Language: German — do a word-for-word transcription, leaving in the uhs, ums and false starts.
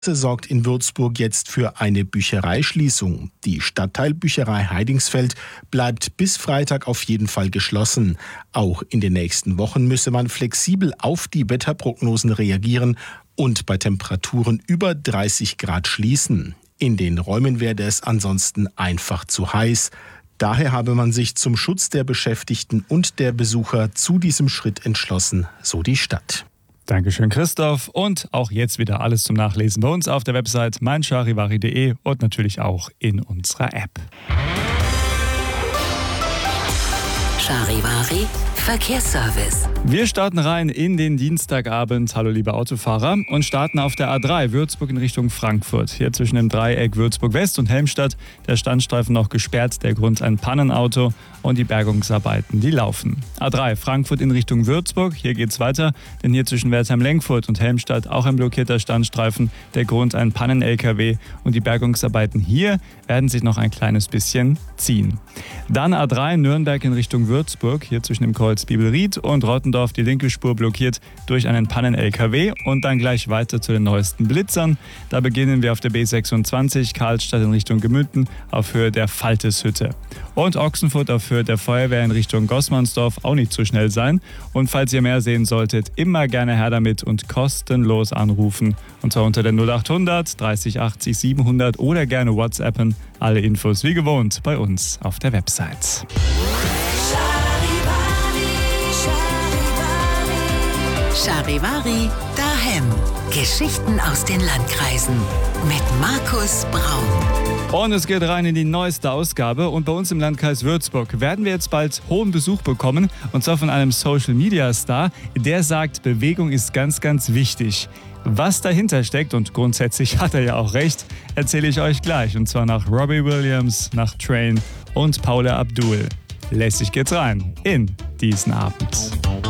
sorgt in Würzburg jetzt für eine Büchereischließung. Die Stadtteilbücherei Heidingsfeld bleibt bis Freitag auf jeden Fall geschlossen. Auch in den nächsten Wochen müsse man flexibel auf die Wetterprognosen reagieren und bei Temperaturen über dreißig Grad schließen. In den Räumen werde es ansonsten einfach zu heiß. Daher habe man sich zum Schutz der Beschäftigten und der Besucher zu diesem Schritt entschlossen, so die Stadt. Dankeschön, Christoph. Und auch jetzt wieder alles zum Nachlesen bei uns auf der Website mein charivari punkt de und natürlich auch in unserer App. Charivari Verkehrsservice. Wir starten rein in den Dienstagabend. Hallo liebe Autofahrer. Und starten auf der A drei Würzburg in Richtung Frankfurt. Hier zwischen dem Dreieck Würzburg West und Helmstadt. Der Standstreifen noch gesperrt. Der Grund ein Pannenauto und die Bergungsarbeiten, die laufen. A drei Frankfurt in Richtung Würzburg. Hier geht's weiter. Denn hier zwischen Wertheim-Lenkfurt und Helmstadt auch ein blockierter Standstreifen. Der Grund ein Pannen-L K W. Und die Bergungsarbeiten hier werden sich noch ein kleines bisschen ziehen. Dann A drei Nürnberg in Richtung Würzburg. Hier zwischen dem Kreuz Bibelried und Rottendorf die linke Spur blockiert durch einen Pannen-L K W und dann gleich weiter zu den neuesten Blitzern. Da beginnen wir auf der B sechsundzwanzig Karlstadt in Richtung Gemünden auf Höhe der Falteshütte. Und Ochsenfurt auf Höhe der Feuerwehr in Richtung Gossmannsdorf auch nicht zu schnell sein. Und falls ihr mehr sehen solltet, immer gerne her damit und kostenlos anrufen. Und zwar unter der null achthundert dreißig achtzig siebenhundert oder gerne WhatsAppen. Alle Infos wie gewohnt bei uns auf der Website. Charivari daheim. Geschichten aus den Landkreisen mit Markus Braun. Und es geht rein in die neueste Ausgabe. Und bei uns im Landkreis Würzburg werden wir jetzt bald hohen Besuch bekommen. Und zwar von einem Social-Media-Star, der sagt, Bewegung ist ganz, ganz wichtig. Was dahinter steckt, und grundsätzlich hat er ja auch recht, erzähle ich euch gleich. Und zwar nach Robbie Williams, nach Train und Paula Abdul. Lässig geht's rein in diesen Abend.